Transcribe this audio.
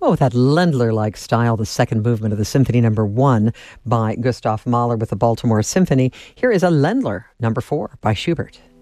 Oh, that Ländler-like style, the second movement of the Symphony Number 1 by Gustav Mahler with the Baltimore Symphony. Here is a Ländler Number 4 by Schubert.